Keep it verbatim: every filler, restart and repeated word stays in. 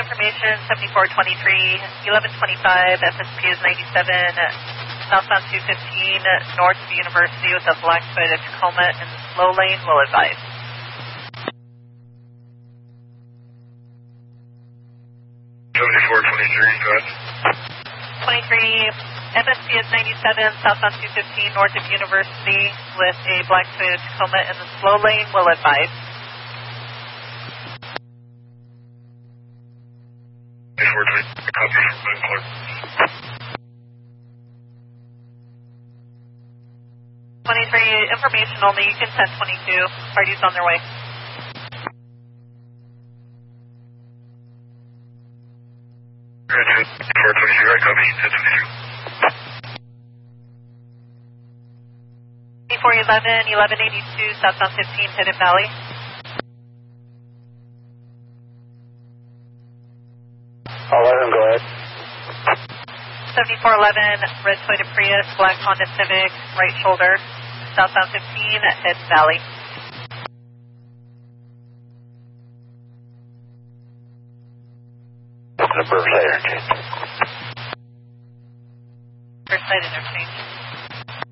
information, seventy-four twenty-three, eleven twenty-five, F S P is ninety-seven, southbound two fifteen, north of University with a black Toyota Tacoma in the slow lane, will advise. seventy-four twenty-three, go ahead. twenty-three, F S P is ninety-seven, southbound two fifteen, north of University with a black Toyota Tacoma in the slow lane, will advise. twenty-four twenty-three, copy from Glen Clark. twenty-three, information only, you can send twenty-two, parties on their way. twenty-four twenty-three, right, copy, ten twenty-two. twenty-four eleven, eleven eighty-two, southbound fifteen, Hidden Valley. eleven, go ahead. seventy-four eleven, red Toyota Prius, black Honda Civic, right shoulder, southbound fifteen, Hidden Valley. Riverside interchange. Riverside interchange.